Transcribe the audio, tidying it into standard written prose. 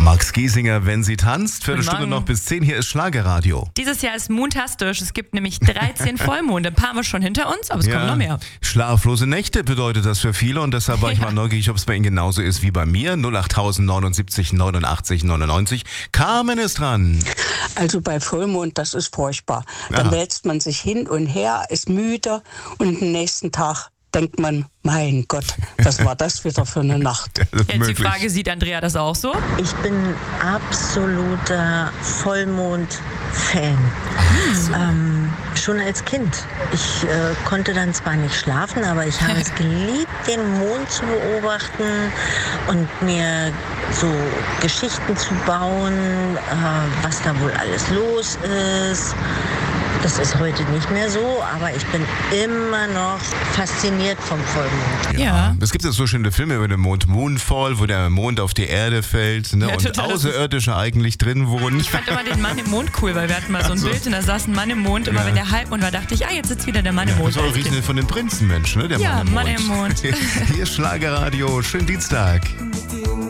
Max Giesinger, wenn sie tanzt. Viertelstunde noch bis 10. Hier ist Schlagerradio. Dieses Jahr ist montastisch. Es gibt nämlich 13 Vollmonde. Ein paar haben wir schon hinter uns, aber es kommen noch mehr. Schlaflose Nächte bedeutet das für viele und deshalb war ich mal neugierig, ob es bei Ihnen genauso ist wie bei mir. 08079 89 99. Carmen ist dran. Also bei Vollmond, das ist furchtbar. Dann wälzt man sich hin und her, ist müde und am nächsten Tag denkt man, mein Gott, was war das wieder für eine Nacht? Jetzt die Frage, sieht Andrea das auch so? Ich bin absoluter Vollmond-Fan. Schon als Kind. Ich konnte dann zwar nicht schlafen, aber ich habe es geliebt, den Mond zu beobachten und mir so Geschichten zu bauen, was da wohl alles los ist. Das ist heute nicht mehr so, aber ich bin immer noch fasziniert vom Vollmond. Ja. Es gibt jetzt so schöne Filme über den Mond, Moonfall, wo der Mond auf die Erde fällt, ne, und total, Außerirdische eigentlich drin wohnen. Ich fand immer den Mann im Mond cool, weil wir hatten mal so ein Bild und da saß ein Mann im Mond. Immer wenn der Halbmond war, dachte ich, jetzt sitzt wieder der Mann im Mond. Das war auch richtig von den Prinzenmenschen, ne? Der Ja, Mann im Mond. Mann im Mond. Hier ist Schlagerradio. Schönen Dienstag.